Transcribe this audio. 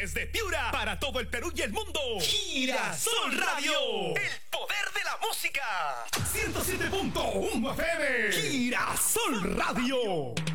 Desde Piura, para todo el Perú y el mundo. Girasol Radio. El poder de la música. 107.1 FM. Girasol Radio.